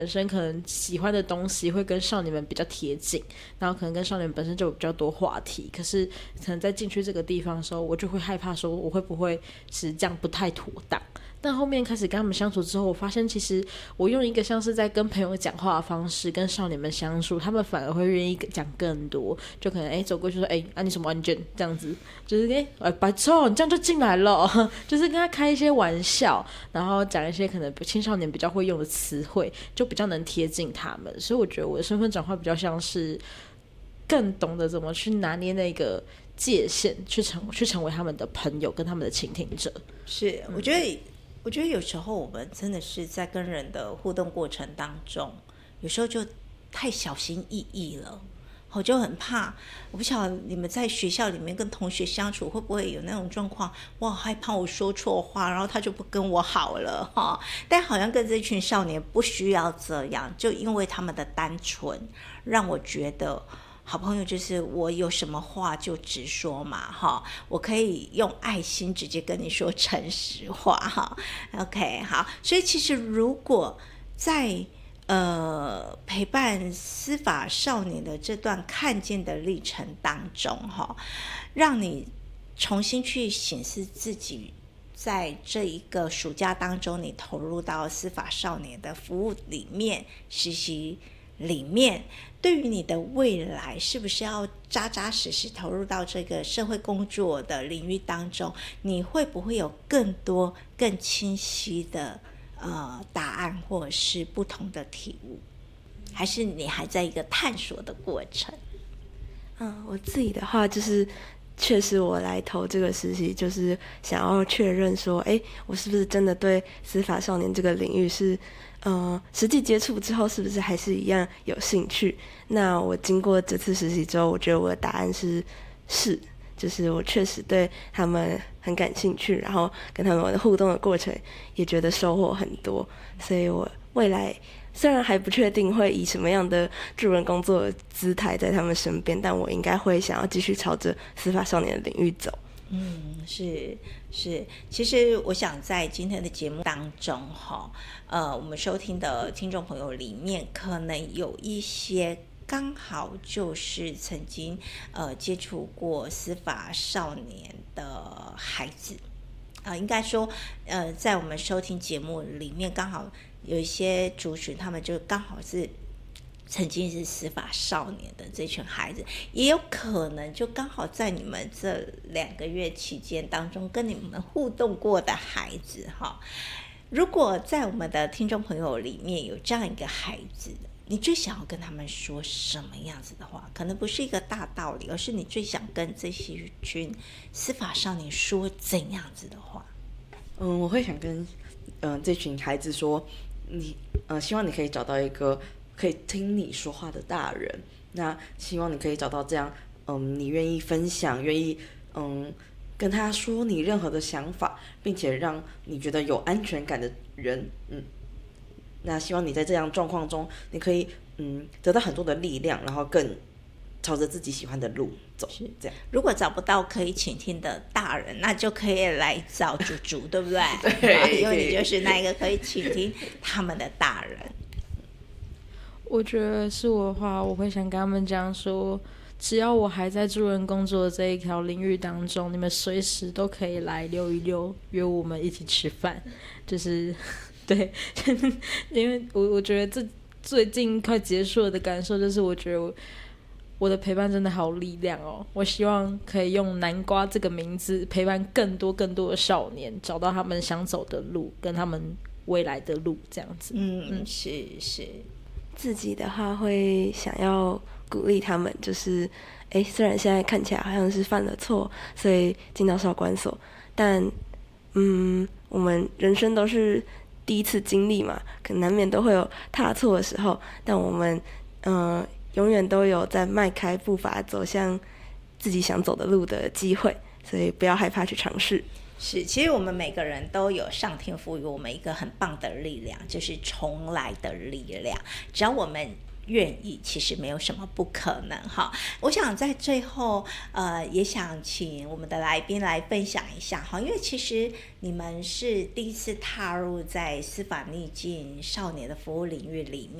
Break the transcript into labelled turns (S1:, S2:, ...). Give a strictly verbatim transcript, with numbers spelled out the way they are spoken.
S1: 本身可能喜欢的东西会跟少年们比较贴近，然后可能跟少年们本身就有比较多话题，可是可能在进去这个地方的时候，我就会害怕说我会不会是这样不太妥当。但后面开始跟他们相处之后，我发现其实我用一个像是在跟朋友讲话的方式跟少年们相处，他们反而会愿意讲更多，就可能哎走过去说哎啊你什么案件这样子，就是哎哎白痴你这样就进来了，就是跟他开一些玩笑，然后讲一些可能青少年比较会用的词汇，就比较能贴近他们。所以我觉得我的身份转换比较像是更懂得怎么去拿捏那个界限，去成去成为他们的朋友跟他们的倾听者。
S2: 是，我觉得、嗯、我觉得有时候我们真的是在跟人的互动过程当中，有时候就太小心翼翼了。我就很怕，我不晓得你们在学校里面跟同学相处会不会有那种状况，我好害怕我说错话，然后他就不跟我好了哈。但好像跟这群少年不需要这样，就因为他们的单纯，让我觉得好朋友就是我有什么话就直说嘛哈，我可以用爱心直接跟你说诚实话哈。OK 好，所以其实如果在呃，陪伴司法少年的这段看见的历程当中哈，让你重新去审视自己在这一个暑假当中你投入到司法少年的服务里面实习里面，对于你的未来是不是要扎扎实实投入到这个社会工作的领域当中，你会不会有更多更清晰的呃，答案或者是不同的体悟，还是你还在一个探索的过程？
S3: 嗯，我自己的话就是确实我来投这个实习就是想要确认说哎，我是不是真的对司法少年这个领域是呃，实际接触之后是不是还是一样有兴趣。那我经过这次实习之后，我觉得我的答案是是，就是我确实对他们很感兴趣，然后跟他们互动的过程也觉得收获很多。所以我未来虽然还不确定会以什么样的助人工作的姿态在他们身边，但我应该会想要继续朝着司法少年的领域走。
S2: 嗯，是是，其实我想在今天的节目当中哈，呃，我们收听的听众朋友里面，可能有一些刚好就是曾经呃接触过司法少年的孩子，呃，应该说呃，在我们收听节目里面，刚好有一些族群，他们就刚好是曾经是司法少年的这群孩子，也有可能就刚好在你们这两个月期间当中跟你们互动过的孩子哈。如果在我们的听众朋友里面有这样一个孩子，你最想要跟他们说什么样子的话？可能不是一个大道理，而是你最想跟这些群司法少年说怎样子的话？
S4: 嗯，我会想跟嗯、呃、这群孩子说，你呃希望你可以找到一个可以听你说话的大人，那希望你可以找到这样嗯你愿意分享，愿意嗯跟他说你任何的想法，并且让你觉得有安全感的人。嗯，那希望你在这样状况中，你可以嗯得到很多的力量，然后更朝着自己喜欢的路走。是这样。
S2: 如果找不到可以倾听的大人，那就可以来找猪猪，对不对？
S4: 对，
S2: 因为你就是那一个可以倾听他们的大人。
S1: 我觉得是我的话，我会想跟他们讲说，只要我还在助人工作的这一条领域当中，你们随时都可以来溜一溜，约我们一起吃饭。就是对，因为我我觉得这最近快结束了的感受就是，我觉得我我的陪伴真的好有力量哦。我希望可以用南瓜这个名字陪伴更多更多的少年，找到他们想走的路，跟他们未来的路，这样子。
S2: 嗯嗯，是是。
S3: 自己的话会想要鼓励他们，就是诶虽然现在看起来好像是犯了错，所以进到少管所，但嗯我们人生都是第一次经历嘛，可能难免都会有踏错的时候，但我们嗯、呃、永远都有在迈开步伐走向自己想走的路的机会，所以不要害怕去尝试。
S2: 是，其实我们每个人都有上天赋予我们一个很棒的力量，就是重来的力量。只要我们愿意，其实没有什么不可能哈。我想在最后，呃，也想请我们的来宾来分享一下哈，因为其实你们是第一次踏入在司法逆境少年的服务领域里面。